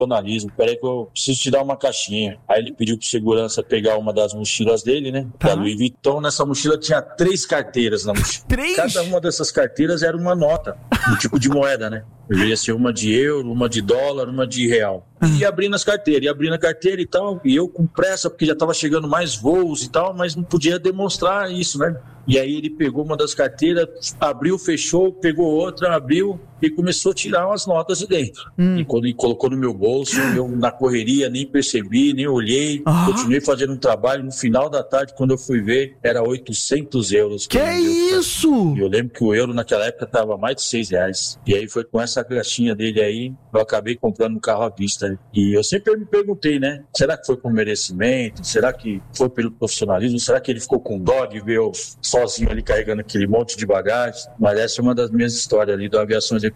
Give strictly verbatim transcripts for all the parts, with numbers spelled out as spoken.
profissionalismo, peraí que eu preciso te dar uma caixinha. Aí ele pediu pro segurança pegar uma das mochilas dele, né? Tá. Da Louis Vuitton. Nessa mochila tinha três carteiras na mochila. Três? Cada uma dessas carteiras era uma nota, um tipo de moeda, né? Devia ser uma de euro, uma de dólar, uma de real. E abrindo as carteiras, e abrindo a carteira e tal, e eu com pressa, porque já tava chegando mais voos e tal, mas não podia demonstrar isso, né? E aí ele pegou uma das carteiras, abriu, fechou, pegou outra, abriu e começou a tirar as notas de dentro. Hum. E quando ele colocou no meu bolso, eu na correria nem percebi, nem olhei, ah. continuei fazendo um trabalho. No final da tarde, quando eu fui ver, era oitocentos euros. Que, que é isso? E eu lembro que o euro naquela época tava mais de seis reais. E aí foi com essa caixinha dele aí, eu acabei comprando um carro à vista. Né? E eu sempre me perguntei, né? Será que foi por merecimento? Será que foi pelo profissionalismo? Será que ele ficou com dó de ver eu sozinho ali carregando aquele monte de bagagem? Mas essa é uma das minhas histórias ali da aviação executiva.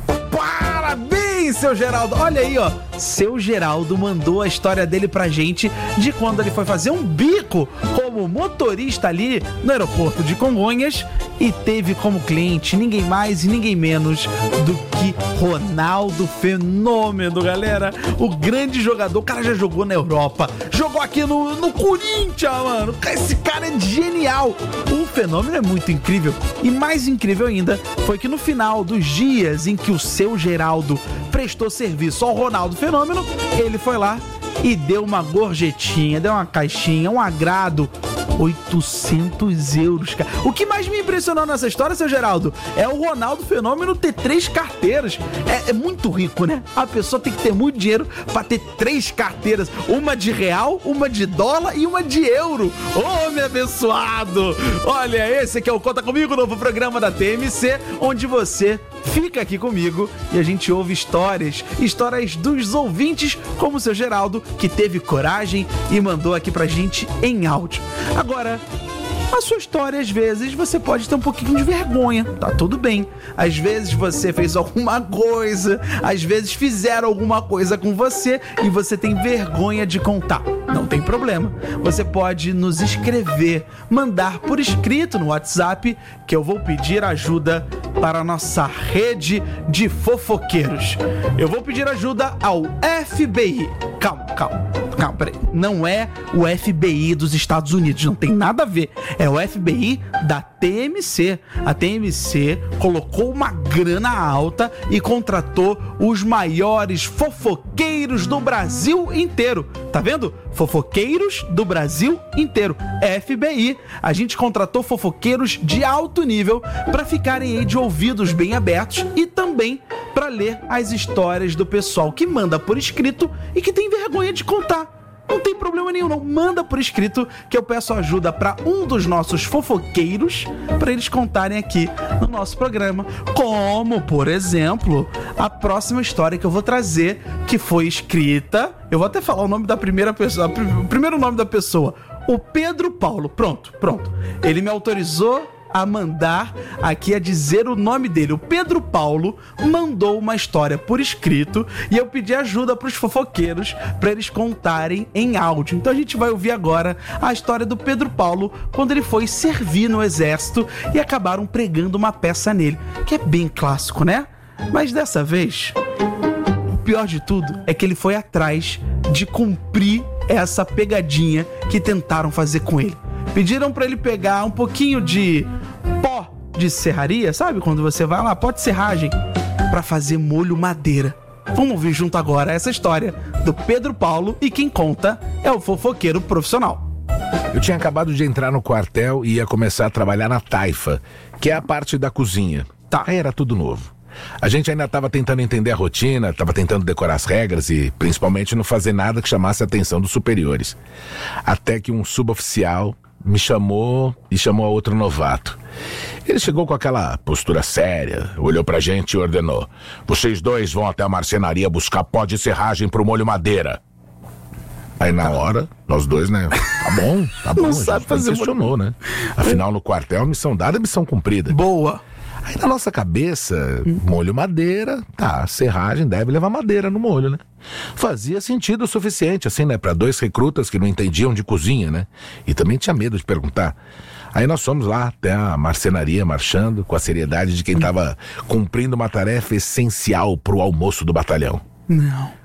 Parabéns, seu Geraldo! Olha aí, ó. Seu Geraldo mandou a história dele pra gente de quando ele foi fazer um bico como motorista ali no aeroporto de Congonhas e teve como cliente ninguém mais e ninguém menos do que Ronaldo Fenômeno, galera. O grande jogador. O cara já jogou na Europa, jogou aqui no, no Corinthians, mano. Esse cara é genial. O Fenômeno é muito incrível. E mais incrível ainda foi que no final dos dias em que o seu Geraldo prestou serviço ao Ronaldo Fenômeno, ele foi lá e deu uma gorjetinha, deu uma caixinha, um agrado. oitocentos euros, cara. O que mais me impressionou nessa história, seu Geraldo, é o Ronaldo Fenômeno ter três carteiras. É, é muito rico, né? A pessoa tem que ter muito dinheiro pra ter três carteiras. Uma de real, uma de dólar e uma de euro. Ô, meu abençoado! Olha, esse aqui é o Conta Comigo, novo programa da T M C, onde você fica aqui comigo e a gente ouve histórias, histórias dos ouvintes, como o seu Geraldo, que teve coragem e mandou aqui pra gente em áudio. Agora, a sua história, às vezes, você pode ter um pouquinho de vergonha, tá tudo bem. Às vezes você fez alguma coisa, às vezes fizeram alguma coisa com você e você tem vergonha de contar. Não tem problema. Você pode nos escrever, mandar por escrito no WhatsApp, que eu vou pedir ajuda para a nossa rede de fofoqueiros. Eu vou pedir ajuda ao F B I. Calma, calma, calma, peraí. Não é o F B I dos Estados Unidos, não tem nada a ver. É o F B I da T M C. A T M C colocou uma grana alta e contratou os maiores fofoqueiros do Brasil inteiro. Tá vendo? Fofoqueiros do Brasil inteiro. F B I. A gente contratou fofoqueiros de alto nível para ficarem aí de ouvidos bem abertos e também para ler as histórias do pessoal que manda por escrito e que tem vergonha de contar. Não tem problema nenhum, não. Manda por escrito que eu peço ajuda para um dos nossos fofoqueiros para eles contarem aqui no nosso programa. Como, por exemplo, a próxima história que eu vou trazer, que foi escrita... Eu vou até falar o nome da primeira pessoa, o primeiro nome da pessoa. O Pedro Paulo. Pronto, pronto. Ele me autorizou a mandar aqui, a dizer o nome dele. O Pedro Paulo mandou uma história por escrito e eu pedi ajuda para os fofoqueiros para eles contarem em áudio. Então a gente vai ouvir agora a história do Pedro Paulo quando ele foi servir no exército e acabaram pregando uma peça nele, que é bem clássico, né? Mas dessa vez, o pior de tudo é que ele foi atrás de cumprir essa pegadinha que tentaram fazer com ele. Pediram pra ele pegar um pouquinho de pó de serraria, sabe? Quando você vai lá, pó de serragem, pra fazer molho madeira. Vamos ouvir junto agora essa história do Pedro Paulo e quem conta é o fofoqueiro profissional. Eu tinha acabado de entrar no quartel e ia começar a trabalhar na taifa, que é a parte da cozinha. Tá. Aí era tudo novo. A gente ainda estava tentando entender a rotina, estava tentando decorar as regras e principalmente não fazer nada que chamasse a atenção dos superiores. Até que um suboficial me chamou e chamou a outro novato. Ele chegou com aquela postura séria, olhou pra gente e ordenou: vocês dois vão até a marcenaria buscar pó de serragem pro molho madeira. Aí na hora, nós dois, né? Tá bom, tá bom. Não a sabe gente fazer questionou, né? Afinal, no quartel, missão dada é missão cumprida. Boa. Aí na nossa cabeça, molho madeira, tá, serragem deve levar madeira no molho, né? Fazia sentido o suficiente, assim, né? Pra dois recrutas que não entendiam de cozinha, né? E também tinha medo de perguntar. Aí nós fomos lá até a marcenaria marchando, com a seriedade de quem tava cumprindo uma tarefa essencial pro almoço do batalhão. Não.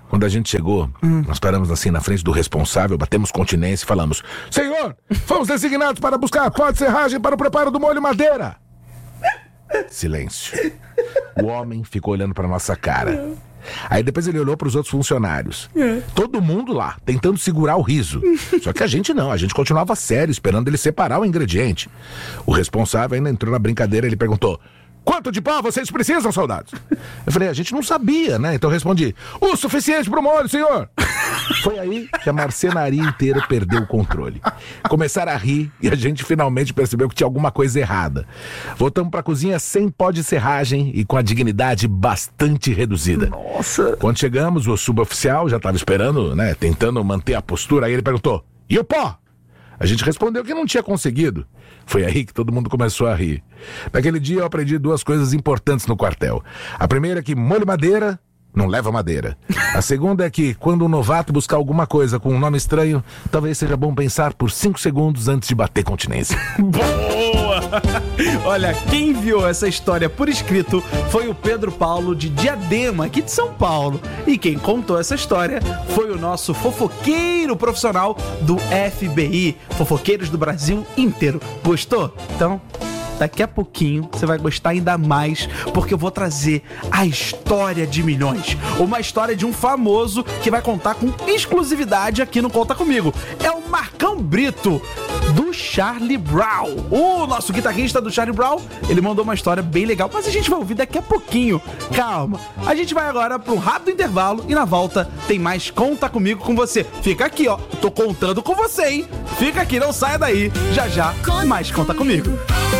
Quando a gente chegou, hum. nós paramos assim na frente do responsável, batemos continência e falamos: Senhor, fomos designados para buscar pó de serragem para o preparo do molho madeira. Silêncio. O homem ficou olhando para nossa cara. Aí depois ele olhou para os outros funcionários. Todo mundo lá, tentando segurar o riso. Só que a gente não, a gente continuava sério, esperando ele separar o ingrediente. O responsável ainda entrou na brincadeira e ele perguntou: quanto de pó vocês precisam, soldados? Eu falei: a gente não sabia, né? Então eu respondi: o suficiente pro molho, senhor. Foi aí que a marcenaria inteira perdeu o controle. Começaram a rir e a gente finalmente percebeu que tinha alguma coisa errada. Voltamos pra cozinha sem pó de serragem e com a dignidade bastante reduzida. Nossa. Quando chegamos, o suboficial já estava esperando, né? Tentando manter a postura. Aí ele perguntou: e o pó? A gente respondeu que não tinha conseguido. Foi aí que todo mundo começou a rir. Naquele dia eu aprendi duas coisas importantes no quartel. A primeira é que molho madeira não leva madeira. A segunda é que quando um novato buscar alguma coisa com um nome estranho, talvez seja bom pensar por cinco segundos antes de bater continência. Boa! Olha, quem enviou essa história por escrito foi o Pedro Paulo de Diadema, aqui de São Paulo. E quem contou essa história foi o nosso fofoqueiro profissional do F B I, fofoqueiros do Brasil inteiro. Gostou? Então, daqui a pouquinho você vai gostar ainda mais, porque eu vou trazer a história de milhões. Uma história de um famoso que vai contar com exclusividade aqui no Conta Comigo. É o Marcão Brito, do Charlie Brown. O nosso guitarrista do Charlie Brown, ele mandou uma história bem legal, mas a gente vai ouvir daqui a pouquinho. Calma. A gente vai agora para um rápido intervalo e na volta tem mais Conta Comigo com você. Fica aqui, ó. Tô contando com você, hein? Fica aqui, não saia daí. Já já, mais Conta Comigo.